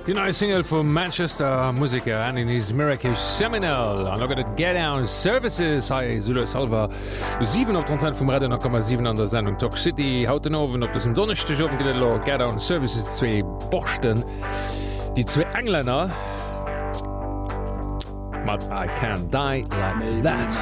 Die neue Single vom Manchester Musiker and in his Miracle Seminal an loget et Get Down Services hai Sule Salver 7% vum Radio 0,7 an der Sendung Talk City hauten Owen op dess Donnerchte Joben get lo Get Down Services zwee Borchten die zwee Engländer mat I can die like that.